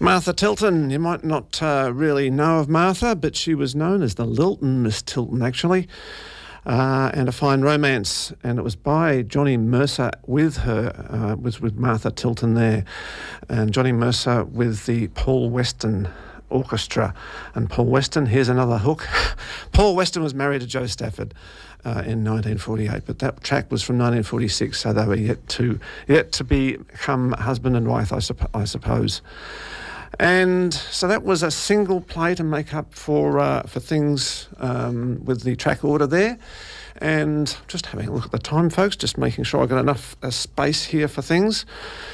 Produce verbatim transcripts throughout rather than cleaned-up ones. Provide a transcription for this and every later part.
Martha Tilton, you might not uh, really know of Martha, but she was known as the Lilton Miss Tilton, actually, uh, and A Fine Romance, and it was by Johnny Mercer with her, uh, was with Martha Tilton there, and Johnny Mercer with the Paul Weston Orchestra. And Paul Weston, here's another hook. Paul Weston was married to Jo Stafford uh, in nineteen forty-eight, but that track was from nineteen forty-six, so they were yet to yet to become husband and wife, I, supp- I suppose. And so that was a single play to make up for uh, for things um, with the track order there. And just having a look at the time, folks, just making sure I got enough uh, space here for things.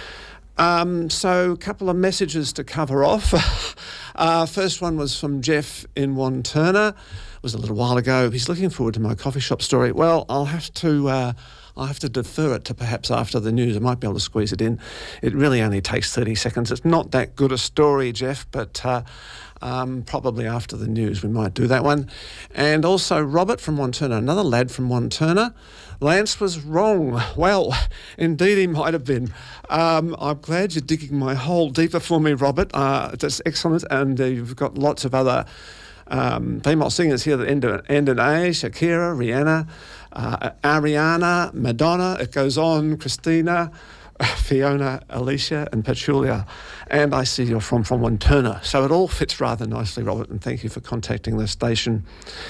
Um, so a couple of messages to cover off. uh, first one was from Jeff in Wanturna. It was a little while ago. He's looking forward to my coffee shop story. Well, I'll have to... Uh, I'll have to defer it to perhaps after the news. I might be able to squeeze it in. It really only takes thirty seconds. It's not that good a story, Jeff, but uh, um, probably after the news we might do that one. And also Robert from Wanturna, another lad from Wanturna. Lance was wrong. Well, indeed he might have been. Um, I'm glad you're digging my hole deeper for me, Robert. Uh, that's excellent. And uh, you've got lots of other um, female singers here that end in, end in A, Shakira, Rihanna, Uh, Ariana, Madonna, it goes on, Christina, Fiona, Alicia and Petulia. And I see you're from, from Wanturna. So it all fits rather nicely, Robert, and thank you for contacting the station.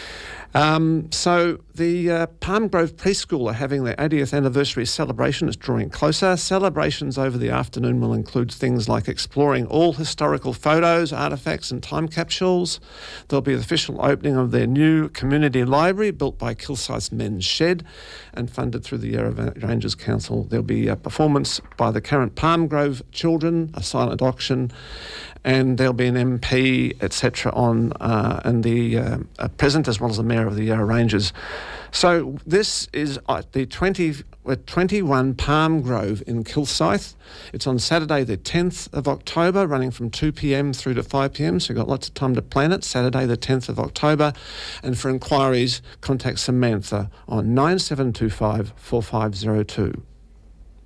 Um, so the uh, Palm Grove Preschool are having their eightieth anniversary celebration. It's drawing closer. Celebrations over the afternoon will include things like exploring all historical photos, artefacts and time capsules. There'll be the official opening of their new community library built by Kilsyth Men's Shed and funded through the Yarra Ranges Council. There'll be a performance by the current Palm Grove children, a silent auction, and there'll be an M P, et cetera, on uh, and the uh, uh, present as well as the Mayor of the Yarra Ranges. So this is at the twenty, twenty-one Palm Grove in Kilsyth. It's on Saturday the tenth of October, running from two p.m. through to five p.m, so you've got lots of time to plan it. Saturday the tenth of October. And for inquiries, contact Samantha on nine seven two five, four five zero two.